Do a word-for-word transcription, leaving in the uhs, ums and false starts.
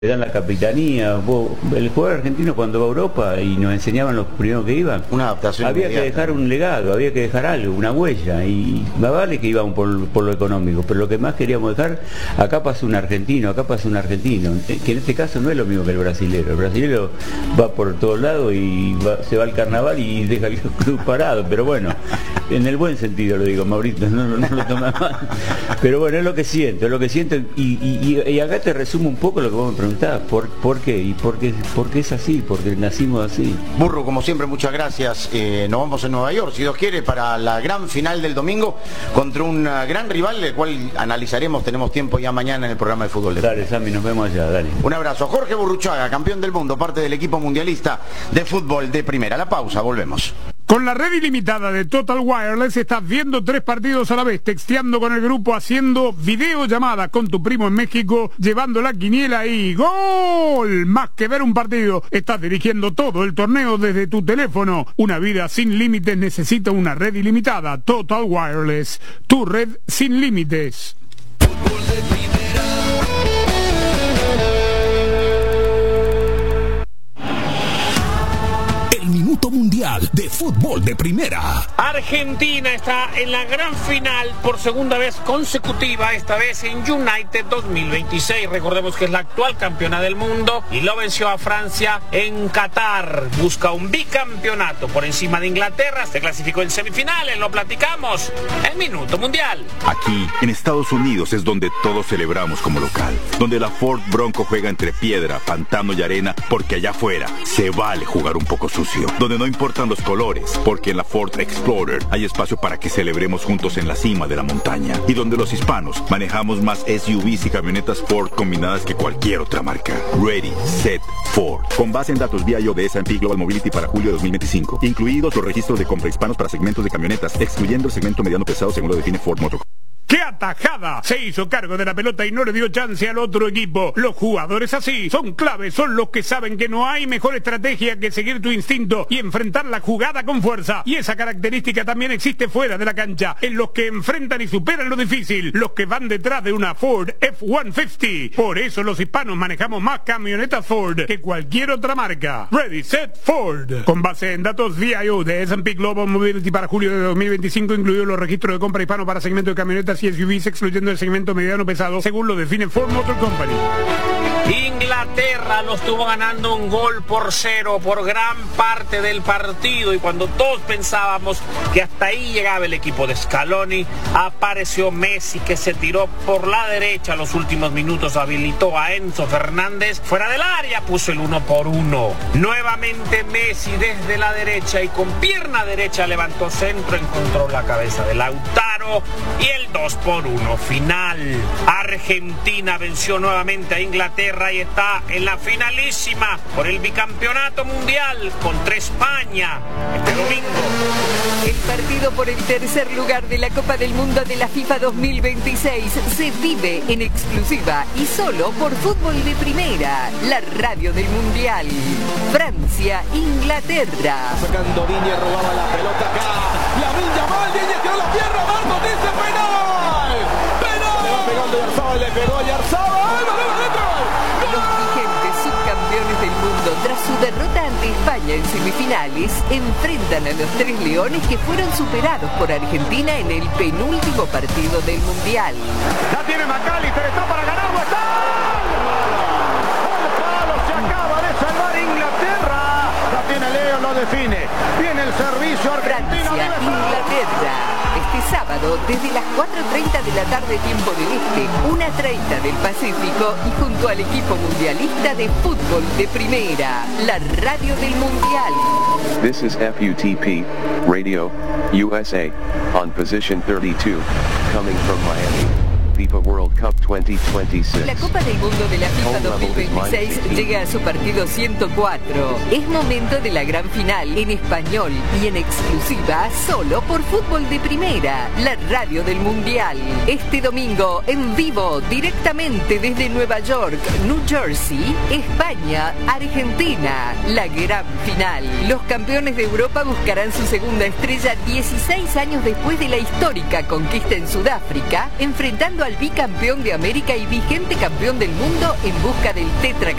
Le dan la capitanía. Vos, el jugador argentino cuando va a Europa y nos enseñaban los primeros que iban, una adaptación había inmediata. que dejar un legado, había que dejar algo, una huella, y más vale que íbamos por, por lo económico, pero lo que más queríamos dejar, acá pasa un argentino, acá pasa un argentino, que en este caso no es lo mismo que el brasilero. El brasilero va por todos lados y va, se va al carnaval y deja el club parado, pero bueno, en el buen sentido lo digo, Mauricio, no, no, no lo tomas mal, pero bueno, es lo que siento, es lo que siento, y, y, y acá te resumo un poco lo que vos me preguntás. ¿Por, ¿Por qué? ¿Y por qué, por qué es así? Porque nacimos así. Burro, como siempre, muchas gracias. Eh, nos vamos en Nueva York, si Dios quiere, para la gran final del domingo contra un gran rival, el cual analizaremos, tenemos tiempo ya mañana en el programa de fútbol. De dale, Sammy, nos vemos allá, dale. Un abrazo. Jorge Burruchaga, campeón del mundo, parte del equipo mundialista de fútbol de primera. La pausa, volvemos. Con la red ilimitada de Total Wireless estás viendo tres partidos a la vez, texteando con el grupo, haciendo videollamadas con tu primo en México, llevando la quiniela y ¡gol! Más que ver un partido, estás dirigiendo todo el torneo desde tu teléfono. Una vida sin límites necesita una red ilimitada. Total Wireless, tu red sin límites. Fútbol de primera. Minuto Mundial de Fútbol de Primera. Argentina está en la gran final por segunda vez consecutiva, esta vez en United dos mil veintiséis. Recordemos que es la actual campeona del mundo y lo venció a Francia en Qatar. Busca un bicampeonato por encima de Inglaterra, se clasificó en semifinales, lo platicamos en Minuto Mundial. Aquí, en Estados Unidos, es donde todos celebramos como local, donde la Ford Bronco juega entre piedra, pantano y arena, porque allá afuera se vale jugar un poco sucio, donde no importan los colores, porque en la Ford Explorer hay espacio para que celebremos juntos en la cima de la montaña, y donde los hispanos manejamos más S U Vs y camionetas Ford combinadas que cualquier otra marca. Ready, Set, Ford. Con base en datos V I O de S and P Global Mobility para julio de dos mil veinticinco, incluidos los registros de compra hispanos para segmentos de camionetas, excluyendo el segmento mediano pesado según lo define Ford Motor. ¡Qué atajada! Se hizo cargo de la pelota y no le dio chance al otro equipo. Los jugadores así son claves, son los que saben que no hay mejor estrategia que seguir tu instinto y enfrentar la jugada con fuerza. Y esa característica también existe fuera de la cancha, en los que enfrentan y superan lo difícil, los que van detrás de una Ford F ciento cincuenta. Por eso los hispanos manejamos más camionetas Ford que cualquier otra marca. Ready, Set, Ford. Con base en datos V I O de S and P Global Mobility para julio de dos mil veinticinco, incluidos los registros de compra hispano para segmento de camionetas y S U Vs, excluyendo el segmento mediano pesado, según lo define Ford Motor Company. Inglaterra lo estuvo ganando un gol por cero por gran parte del partido, y cuando todos pensábamos que hasta ahí llegaba el equipo de Scaloni, apareció Messi, que se tiró por la derecha los últimos minutos, habilitó a Enzo Fernández fuera del área, puso el uno por uno. Nuevamente Messi desde la derecha y con pierna derecha levantó centro, encontró la cabeza de Lautaro y el dos por uno final. Argentina venció nuevamente a Inglaterra y está en la finalísima por el bicampeonato mundial contra España este domingo. El partido por el tercer lugar de la Copa del Mundo de la FIFA dos mil veintiséis se vive en exclusiva y solo por Fútbol de Primera, la radio del Mundial. Francia, Inglaterra. Sacando Viña, robaba la pelota acá. Lamine Yamal, Viña tiró la pierna, Marcos dice penal. ¡Penal! Le va pegando Yarzaba, le pegó a Yarzaba. ¡Ay, balón adentro! Los vigentes subcampeones del mundo, tras su derrota ante España en semifinales, enfrentan a los tres leones que fueron superados por Argentina en el penúltimo partido del Mundial. La tiene McAllister, está para ganarlo, está. El palo se acaba de salvar Inglaterra. La tiene Leo, lo define. Viene el servicio argentino. Francia, Inglaterra. Este sábado, desde las cuatro treinta de la tarde, tiempo del Este, una treinta del Pacífico, y junto al equipo mundialista de Fútbol de Primera, la radio del Mundial. This is F U T P, Radio, U S A, on position thirty-two, coming from Miami. FIFA World Cup dos mil veintiséis. La Copa del Mundo de la FIFA dos mil veintiséis llega a su partido ciento cuatro. Es momento de la gran final en español y en exclusiva solo por Fútbol de Primera, la radio del Mundial. Este domingo en vivo directamente desde Nueva York, New Jersey, España, Argentina, la gran final. Los campeones de Europa buscarán su segunda estrella dieciséis años después de la histórica conquista en Sudáfrica, enfrentando al al bicampeón de América y vigente campeón del mundo en busca del tetra